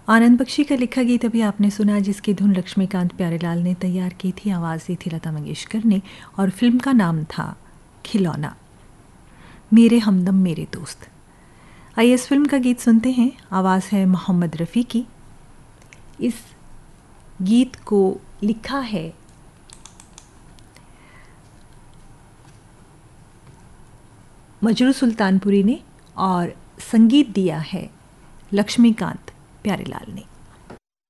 आनंद बख्शी का लिखा गीत अभी आपने सुना, जिसकी धुन लक्ष्मीकांत प्यारेलाल ने तैयार की थी, आवाज़ दी थी लता मंगेशकर ने, और फिल्म का नाम था खिलौना। मेरे हमदम मेरे दोस्त। आइए इस फिल्म का गीत सुनते हैं। आवाज़ है मोहम्मद रफ़ी की। इस गीत को लिखा है मजरू सुल्तानपुरी ने और संगीत दिया है लक्ष्मीकांत प्यारेलाल ने।